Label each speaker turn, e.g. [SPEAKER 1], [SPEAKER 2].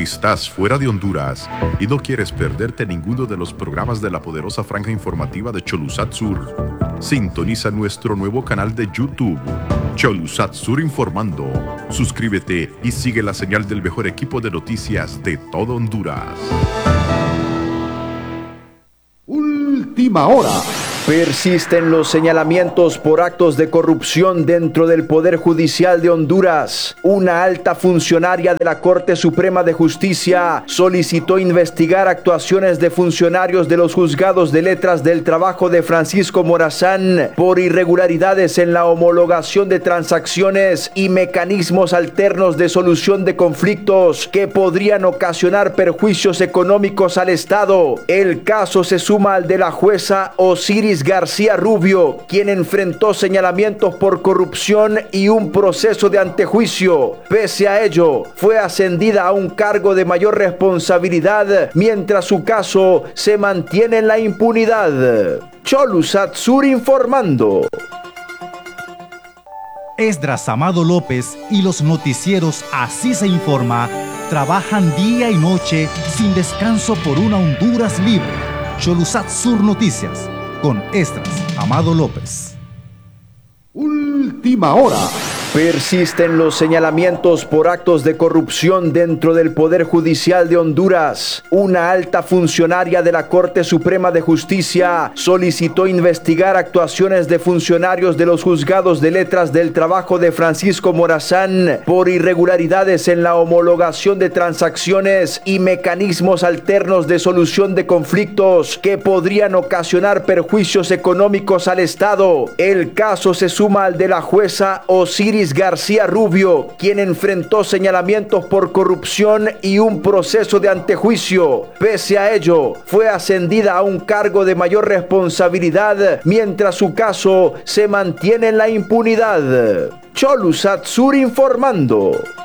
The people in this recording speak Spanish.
[SPEAKER 1] Estás fuera de Honduras y no quieres perderte ninguno de los programas de la poderosa franja informativa de Cholusat Sur. Sintoniza nuestro nuevo canal de YouTube, Cholusat Sur Informando. Suscríbete y sigue la señal del mejor equipo de noticias de todo Honduras.
[SPEAKER 2] Última hora. Persisten los señalamientos por actos de corrupción dentro del Poder Judicial de Honduras. Una alta funcionaria de la Corte Suprema de Justicia solicitó investigar actuaciones de funcionarios de los juzgados de letras del trabajo de Francisco Morazán por irregularidades en la homologación de transacciones y mecanismos alternos de solución de conflictos que podrían ocasionar perjuicios económicos al Estado. El caso se suma al de la jueza Osiris García Rubio, quien enfrentó señalamientos por corrupción y un proceso de antejuicio. Pese a ello, fue ascendida a un cargo de mayor responsabilidad, mientras su caso se mantiene en la impunidad. Cholusat Sur Informando.
[SPEAKER 3] Esdras Amado López y los noticieros Así se informa trabajan día y noche sin descanso por una Honduras libre. Cholusat Sur Noticias con Esdras Amado López.
[SPEAKER 2] Última hora. Persisten los señalamientos por actos de corrupción dentro del Poder Judicial de Honduras. Una alta funcionaria de la Corte Suprema de Justicia solicitó investigar actuaciones de funcionarios de los juzgados de letras del trabajo de Francisco Morazán por irregularidades en la homologación de transacciones y mecanismos alternos de solución de conflictos que podrían ocasionar perjuicios económicos al Estado. El caso se suma al de la jueza Osiris García Rubio, quien enfrentó señalamientos por corrupción y un proceso de antejuicio. Pese a ello, fue ascendida a un cargo de mayor responsabilidad, mientras su caso se mantiene en la impunidad. Cholusat Sur Informando.